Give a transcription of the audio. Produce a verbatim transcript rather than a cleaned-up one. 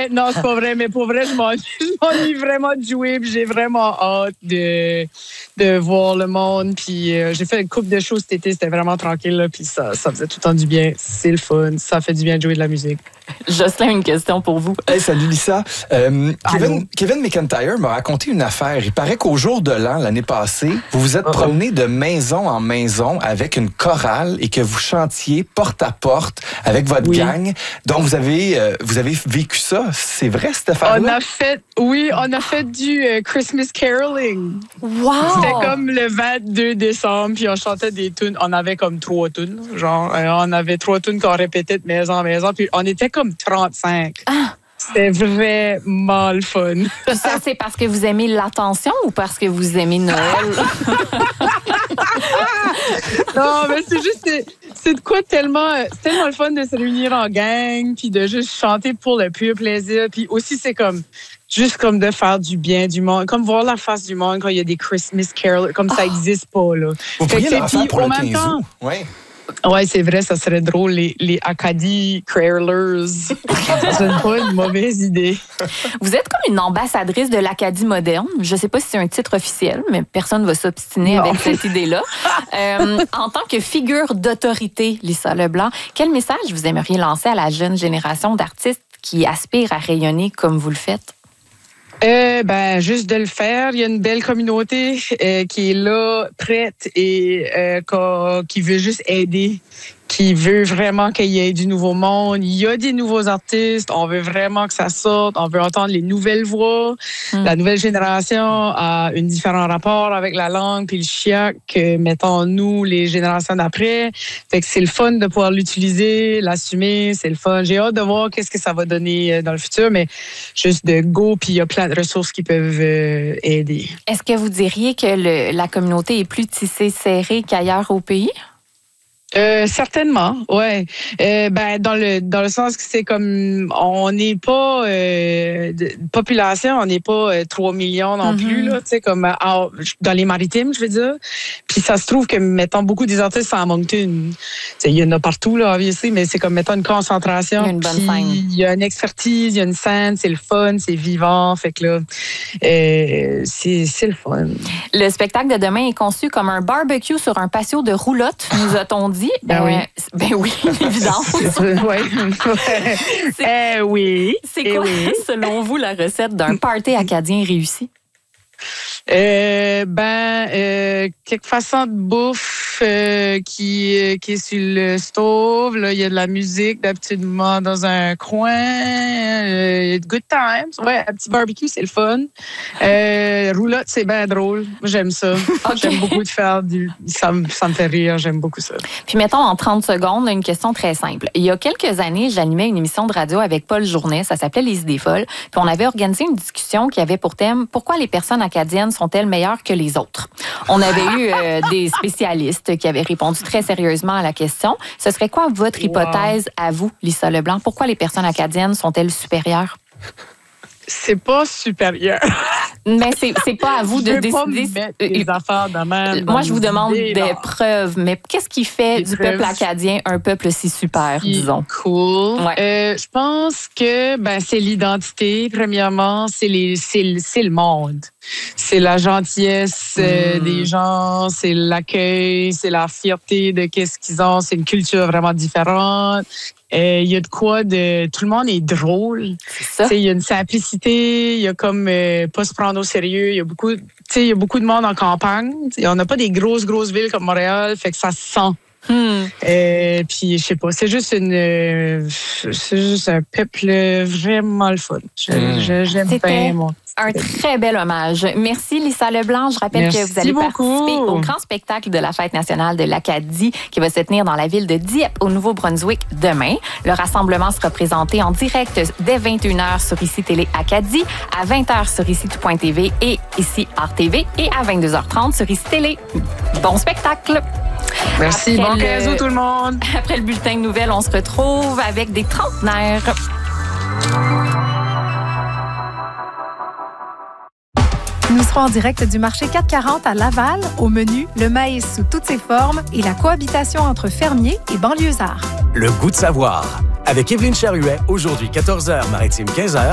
Mais non, c'est pas vrai. Mais pour vrai, je m'ennuie, je m'ennuie vraiment de jouer. Puis j'ai vraiment hâte de, de voir le monde. Puis euh, j'ai fait une couple de choses cet été. C'était vraiment tranquille. Là, puis ça, ça faisait tout le temps du bien. C'est le fun. Ça fait du bien de jouer de la musique. Jocelyn, une question pour vous. Hey, salut Lisa. Euh, Kevin, Kevin McIntyre m'a raconté une affaire. Il paraît qu'au jour de l'an, l'année passée, vous vous êtes promené de maison en maison avec une chorale et que vous chantiez porte à porte avec votre oui. gang. Donc, vous avez, euh, vous avez vécu ça. C'est vrai, cette affaire-là? On a fait, oui, on a fait du euh, Christmas caroling. Wow! C'était comme le vingt-deux décembre, puis on chantait des tunes. On avait comme trois tunes. Genre, euh, on avait trois tunes qu'on répétait de maison en maison, puis on était comme trente-cinq. Ah! C'était vraiment le fun. Puis ça, c'est parce que vous aimez l'attention ou parce que vous aimez Noël? Non, mais c'est juste, c'est, c'est de quoi tellement, c'est tellement le fun de se réunir en gang, puis de juste chanter pour le pur plaisir. Puis aussi, c'est comme, juste comme de faire du bien du monde, comme voir la face du monde quand il y a des Christmas carols, comme ça n'existe pas, là. Vous pourriez fait que, le refaire pour au le même quinze temps, août. Oui. ouais, c'est vrai, ça serait drôle, les, les Acadie Carolers. C'est pas une mauvaise idée. Vous êtes comme une ambassadrice de l'Acadie moderne. Je ne sais pas si c'est un titre officiel, mais personne ne va s'obstiner Non. avec cette idée-là. Euh, en tant que figure d'autorité, Lisa Leblanc, quel message vous aimeriez lancer à la jeune génération d'artistes qui aspirent à rayonner comme vous le faites? Euh, ben, juste de le faire. Il y a une belle communauté euh, qui est là, prête et euh, qui, qui veut juste aider, qui veut vraiment qu'il y ait du nouveau monde. Il y a des nouveaux artistes. On veut vraiment que ça sorte. On veut entendre les nouvelles voix. Mm. La nouvelle génération a un différent rapport avec la langue puis le chiac que, mettons, nous, les générations d'après. Fait que c'est le fun de pouvoir l'utiliser, l'assumer. C'est le fun. J'ai hâte de voir qu'est-ce que ça va donner dans le futur, mais juste de go, puis il y a plein de ressources qui peuvent euh, aider. Est-ce que vous diriez que le, la communauté est plus tissée serrée qu'ailleurs au pays? Euh, certainement, ouais. Euh, ben dans le dans le sens que c'est comme on n'est pas euh, de population, on n'est pas euh, trois millions non mm-hmm. plus là, tu sais comme à, dans les maritimes, je veux dire. Puis ça se trouve que mettons beaucoup des artistes sont à Moncton. Il y en a partout là, obviously, mais c'est comme mettons une concentration. Il y a une bonne scène. Il y a une expertise, il y a une scène, c'est le fun, c'est vivant, fait que là euh, c'est c'est le fun. Le spectacle de demain est conçu comme un barbecue sur un patio de roulotte, nous a-t-on dit. Ben euh, oui. Ben oui, évidemment. ouais. C'est, eh oui. C'est quoi, eh oui. selon vous, la recette d'un party acadien réussi? Euh, ben, euh, quelques façons de bouffe euh, qui, euh, qui est sur le stove. Là, il y a de la musique d'habituellement dans un coin. Euh, good times. Ouais, un petit barbecue, c'est le fun. Euh, roulotte, c'est bien drôle. J'aime ça. Okay. J'aime beaucoup de faire du... Ça me, ça me fait rire. J'aime beaucoup ça. Puis mettons, en trente secondes, une question très simple. Il y a quelques années, j'animais une émission de radio avec Paul Journet. Ça s'appelait Les idées folles. Puis on avait organisé une discussion qui avait pour thème « Pourquoi les personnes acadiennes sont-elles meilleures que les autres? » On avait eu euh, des spécialistes qui avaient répondu très sérieusement à la question. Ce serait quoi votre hypothèse wow. à vous, Lisa Leblanc? Pourquoi les personnes acadiennes sont-elles supérieures? C'est pas supérieur. Mais c'est, c'est pas à vous je de veux décider. Pas mettre les affaires de même. Moi, je vous demande idées, des là. preuves. Mais qu'est-ce qui fait des du preuves. Peuple acadien un peuple si super, Qui disons? Cool. Ouais. Euh, je pense que ben, c'est l'identité, premièrement. C'est, les, c'est, c'est le monde. C'est la gentillesse euh, mm. des gens. C'est l'accueil. C'est la fierté de qu'est-ce qu'ils ont. C'est une culture vraiment différente. Il euh, y a de quoi de... Tout le monde est drôle. C'est ça. Il y a une simplicité. Il y a comme euh, pas se prendre au sérieux. Il y a beaucoup... Il y a beaucoup de monde en campagne. T'sais, on n'a pas des grosses, grosses villes comme Montréal. Fait que ça se sent. Hmm. Euh, puis, je sais pas, c'est juste une... Euh, c'est juste un peuple vraiment le fun. Je, hmm. je, j'aime C'était bien mon... un très bel hommage. Merci, Lisa Leblanc. Je rappelle Merci que vous allez beaucoup. participer au grand spectacle de la Fête nationale de l'Acadie qui va se tenir dans la ville de Dieppe, au Nouveau-Brunswick, demain. Le rassemblement sera présenté en direct dès vingt et une heures sur Ici Télé Acadie, à vingt heures sur Ici Tout Point T V et Ici Art T V et à vingt-deux heures trente sur Ici Télé. Bon spectacle! Merci, Après bon le, quinze août tout le monde! Après le bulletin de nouvelles, on se retrouve avec des trentenaires. Nous serons en direct du marché quatre quarante à Laval. Au menu, le maïs sous toutes ses formes et la cohabitation entre fermiers et banlieusards. Le goût de savoir. Avec Évelyne Charuet, aujourd'hui quatorze heures, Maritime quinze heures.